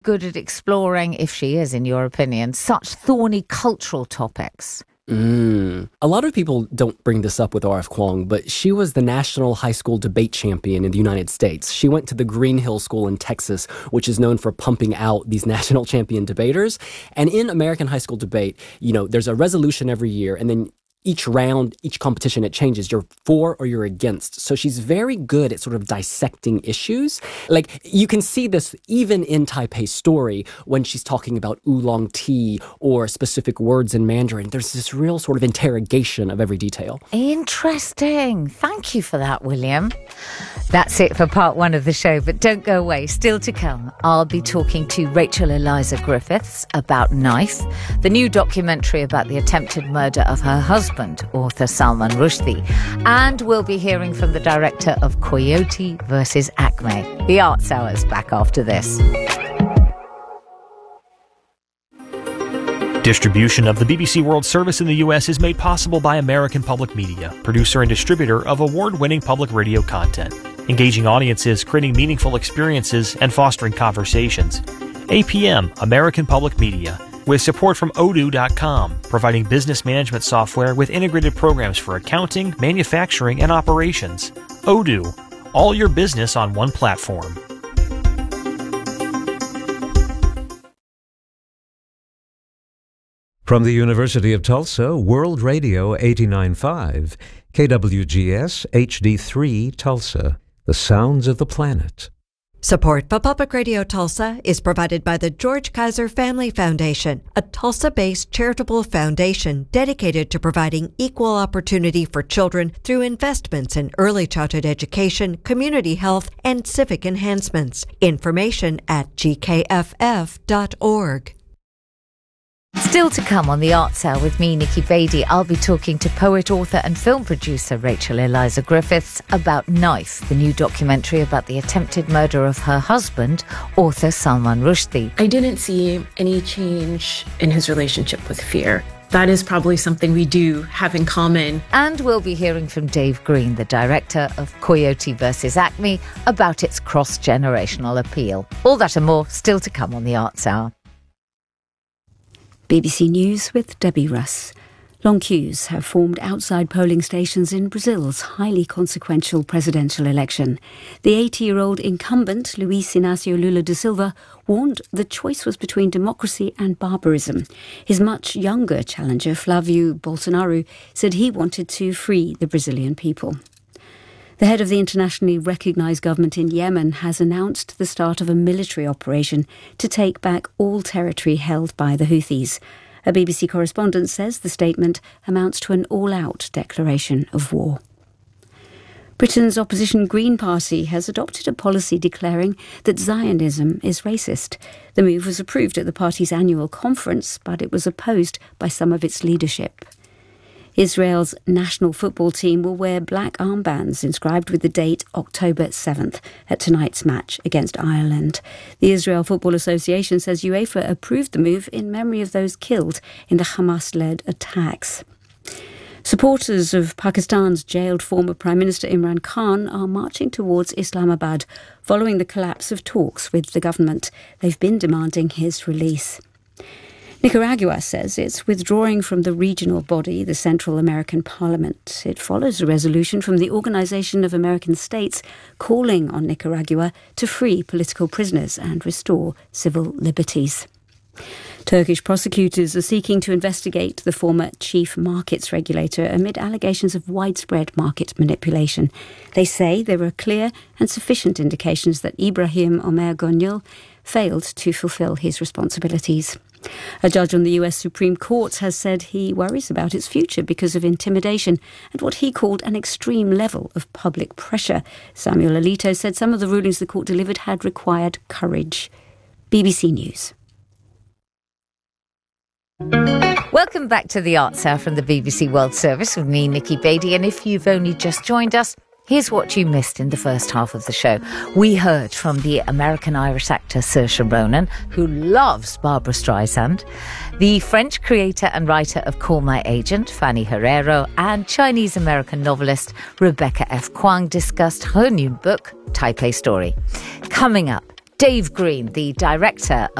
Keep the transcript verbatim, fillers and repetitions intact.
good at exploring, if she is, in your opinion, such thorny cultural topics? Mm. A lot of people don't bring this up with R F Kuang, but she was the national high school debate champion in the United States. She went to the Green Hill School in Texas, which is known for pumping out these national champion debaters. And in American high school debate, you know, there's a resolution every year, and then each round, each competition, it changes. You're for or you're against. So she's very good at sort of dissecting issues. Like, you can see this even in Taipei's story when she's talking about oolong tea or specific words in Mandarin. There's this real sort of interrogation of every detail. Interesting. Thank you for that, William. That's it for part one of the show, but don't go away. Still to come, I'll be talking to Rachel Eliza Griffiths about Knife, the new documentary about the attempted murder of her husband, author Salman Rushdie, and we'll be hearing from the director of Coyote versus Acme. The Arts Hour's back after this. Distribution of the B B C World Service in the U S is made possible by American Public Media, producer and distributor of award-winning public radio content, engaging audiences, creating meaningful experiences, and fostering conversations. A P M, American Public Media, with support from odoo dot com, providing business management software with integrated programs for accounting, manufacturing, and operations. Odoo, all your business on one platform. From the University of Tulsa, World Radio eighty-nine point five, K W G S H D three Tulsa, the sounds of the planet. Support for Public Radio Tulsa is provided by the George Kaiser Family Foundation, a Tulsa-based charitable foundation dedicated to providing equal opportunity for children through investments in early childhood education, community health, and civic enhancements. Information at g k f f dot org. Still to come on the Arts Hour with me, Nikki Beattie, I'll be talking to poet, author and film producer Rachel Eliza Griffiths about Knife, the new documentary about the attempted murder of her husband, author Salman Rushdie. I didn't see any change in his relationship with fear. That is probably something we do have in common. And we'll be hearing from Dave Green, the director of Coyote versus Acme, about its cross-generational appeal. All that and more still to come on the Arts Hour. B B C News with Debbie Russ. Long queues have formed outside polling stations in Brazil's highly consequential presidential election. The eighty-year-old incumbent, Luiz Inácio Lula da Silva, warned the choice was between democracy and barbarism. His much younger challenger, Flávio Bolsonaro, said he wanted to free the Brazilian people. The head of the internationally recognised government in Yemen has announced the start of a military operation to take back all territory held by the Houthis. A B B C correspondent says the statement amounts to an all-out declaration of war. Britain's opposition Green Party has adopted a policy declaring that Zionism is racist. The move was approved at the party's annual conference, but it was opposed by some of its leadership. Israel's national football team will wear black armbands inscribed with the date October seventh at tonight's match against Ireland. The Israel Football Association says UEFA approved the move in memory of those killed in the Hamas-led attacks. Supporters of Pakistan's jailed former Prime Minister Imran Khan are marching towards Islamabad following the collapse of talks with the government. They've been demanding his release. Nicaragua says it's withdrawing from the regional body, the Central American Parliament. It follows a resolution from the Organization of American States calling on Nicaragua to free political prisoners and restore civil liberties. Turkish prosecutors are seeking to investigate the former chief markets regulator amid allegations of widespread market manipulation. They say there are clear and sufficient indications that Ibrahim Omer Gonyul failed to fulfill his responsibilities. A judge on the U S Supreme Court has said he worries about its future because of intimidation and what he called an extreme level of public pressure. Samuel Alito said some of the rulings the court delivered had required courage. B B C News. Welcome back to the Arts Hour from the B B C World Service with me, Nikki Beattie. And if you've only just joined us, here's what you missed in the first half of the show. We heard from the American-Irish actor Saoirse Ronan, who loves Barbra Streisand, the French creator and writer of Call My Agent, Fanny Herrero, and Chinese-American novelist Rebecca F. Kuang discussed her new book, Taipei Story. Coming up, Dave Green, the director